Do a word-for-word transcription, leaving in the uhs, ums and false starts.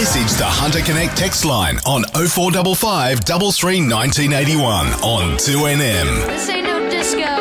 Message the Hunter Connect text line on oh four five five, three three, one nine eight one on two N M. This ain't no disco.